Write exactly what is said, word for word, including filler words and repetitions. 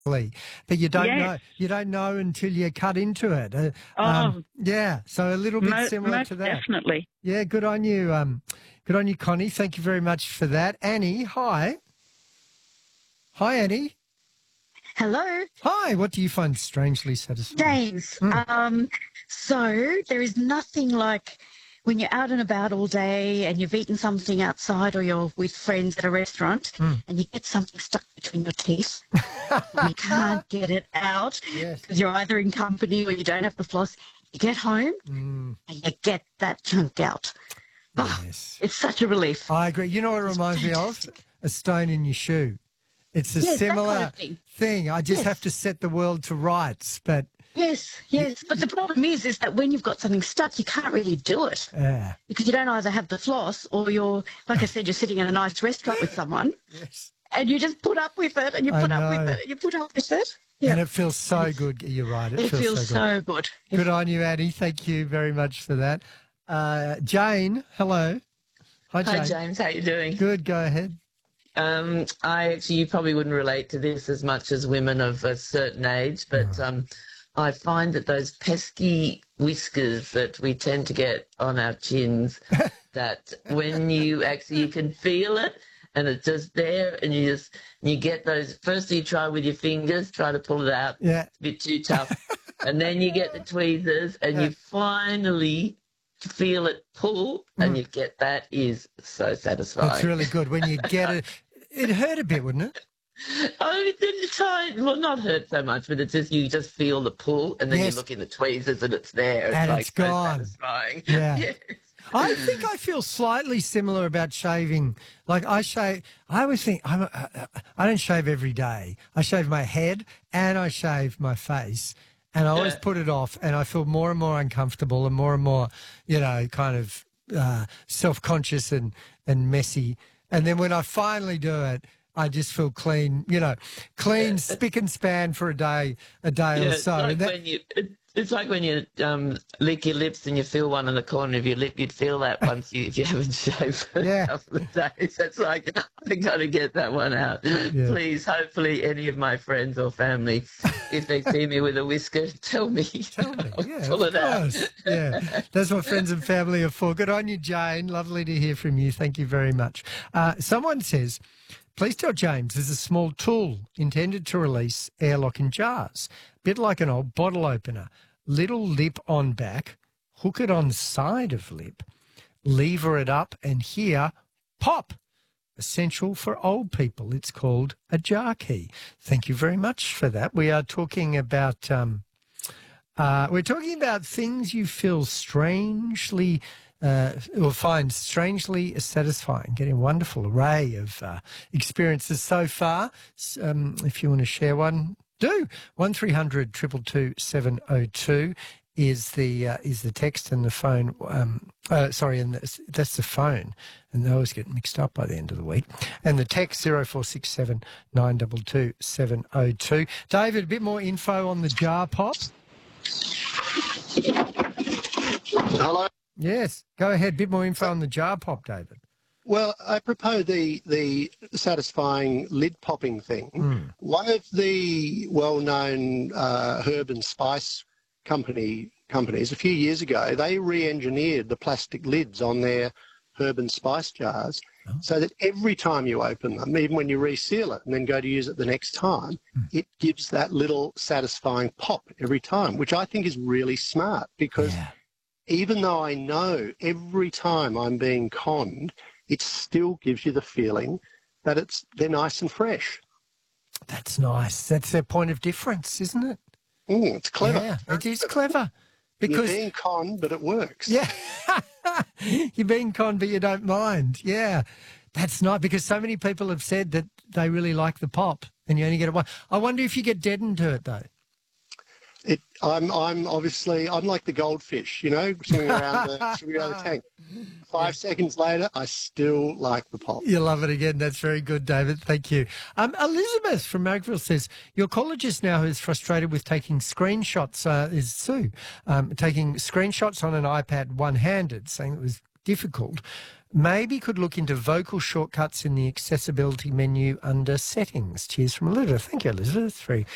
But you don't know Yes. you don't know until you cut into it. Uh, Oh, um, yeah, so a little bit mo- similar most to that. definitely. Yeah, good on you. Um, good on you, Connie. Thank you very much for that. Annie, hi. Hi, Annie. Hello, Hi. What do you find strangely satisfying? James. Mm. Um, so there is nothing like when you're out and about all day and you've eaten something outside or you're with friends at a restaurant Mm. and you get something stuck between your teeth and you can't get it out Yes. because you're either in company or you don't have the floss. You get home Mm. and you get that chunk out. Oh, Yes. it's such a relief. I agree. You know what it It's reminds me of? fantastic. A stone in your shoe. It's a Yes, that kind similar of thing. thing. I just Yes. have to set the world to rights, but Yes, yes. But the problem is, is that when you've got something stuck, you can't really do it. yeah. Because you don't either have the floss or you're, like I said, you're sitting in a nice restaurant with someone Yes. and you just put up with it and you I put up with know. it and you put up with it. And it feels so good. You're right. It, It feels, feels so good. so good. Good on you, Annie. Thank you very much for that. Uh, Jane, hello. Hi, Jane. Hi, James. How you doing? Good. Go ahead. Um, I actually, you probably wouldn't relate to this as much as women of a certain age, but um, I find that those pesky whiskers that we tend to get on our chins, that when you actually, you can feel it and it's just there and you just, you get those, first you try with your fingers, try to pull it out. Yeah. It's a bit too tough. And then you get the tweezers and Yeah. you finally feel it pull and you get, that is so satisfying. It's really good when you get it. It hurt a bit, wouldn't it? Oh, it didn't try, well, not hurt so much, but it's just, you just feel the pull and then Yes. you look in the tweezers and it's there. It's And like it's so gone. satisfying. Yeah. Yes. I think I feel slightly similar about shaving. Like I shave, I always think I'm, a, I don't shave every day. I shave my head and I shave my face, and I always Yeah. put it off. And I feel more and more uncomfortable and more and more, you know, kind of uh, self-conscious and and messy. And then when I finally do it, I just feel clean, you know, clean, spick and span for a day, a day Yeah, or it's so. like And that- when you, it, it's like when you um, lick your lips and you feel one in the corner of your lip. You'd feel that once you, if you haven't shaved for Yeah. a couple of days. It's like, I got to get that one out. Please, hopefully, any of my friends or family, if they see me with a whisker, tell me. Tell me. I'll Yeah, pull of it out. course. Yeah, that's what friends and family are for. Good on you, Jane. Lovely to hear from you. Thank you very much. Uh, someone says, please tell James there's a small tool intended to release airlock in jars, a bit like an old bottle opener. Little lip on back, hook it on side of lip, lever it up, and here, pop. Essential for old people. It's called a jar key. Thank you very much for that. We are talking about um, uh, we're talking about things you feel strangely uh, or find strangely satisfying. Getting a wonderful array of uh, experiences so far. S- Um, if you want to share one, do one three hundred two two two seven oh two is the uh, is the text, and the phone. Um, uh, sorry, and that's, that's the phone, and they always get mixed up by the end of the week. And the text zero four six seven nine two two seven oh two. David, a bit more info on the jar pop. Hello. Yes, go ahead. Bit more info on the jar pop, David. Well, I propose the the satisfying lid popping thing. Mm. One of the well-known uh, herb and spice company companies a few years ago, they re-engineered the plastic lids on their herb and spice jars, Oh. so that every time you open them, even when you reseal it and then go to use it the next time, Mm. it gives that little satisfying pop every time, which I think is really smart because. Yeah. Even though I know every time I'm being conned, it still gives you the feeling that it's they're nice and fresh. That's nice. That's their point of difference, isn't it? Mm, it's clever. Yeah, it is clever. You're Because being conned, but it works. yeah, you're being conned, but you don't mind. Yeah, that's nice because so many people have said that they really like the pop, and you only get a one. I wonder if you get deadened to it though. It, I'm, I'm obviously, I'm like the goldfish, you know, swimming around the, swimming around the tank. Five seconds later, I still like the pop. You love it again. That's very good, David. Thank you. Um, Elizabeth from Marrickville says, your colleaguist now who's frustrated with taking screenshots uh, is Sue, um, taking screenshots on an iPad one-handed, saying it was difficult. Maybe could look into vocal shortcuts in the accessibility menu under settings. Cheers from Elizabeth. Thank you, Elizabeth. Very